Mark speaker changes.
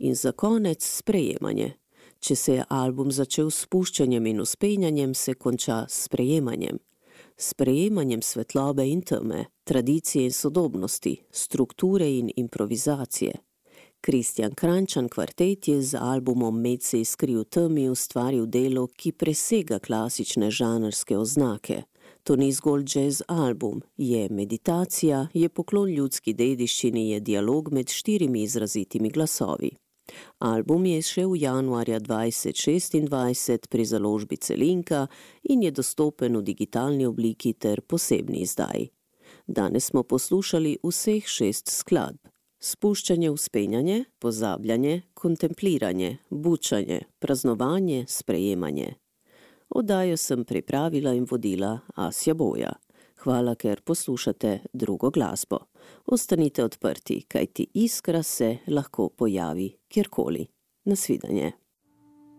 Speaker 1: In za konec sprejemanje. Če se je album začel s spuščanjem in vzpenjanjem, se konča s sprejemanjem. Sprejemanjem svetlobe in teme, tradicije in sodobnosti, strukture in improvizacije. Kristjan Kranjčan kvartet je z albumom Med se iskri v temi ustvaril delo, ki presega klasične žanrske oznake. To ni zgolj jazz album, je meditacija, je poklon ljudski dediščini, je dialog med 4 izrazitimi glasovi. Album je izšel januarja 2026 pri založbi Celinka in je dostopen v digitalni obliki ter posebni izdaji. Danes smo poslušali vseh 6 skladb. Spuščanje, vzpenjanje, pozabljanje, kontempliranje, bučanje, praznovanje, sprejemanje. Oddajo sem pripravila in vodila Asja Boja. Hvala, ker poslušate drugo glasbo. Ostanite odprti, kajti iskra se lahko pojavi kjerkoli. Nasvidenje.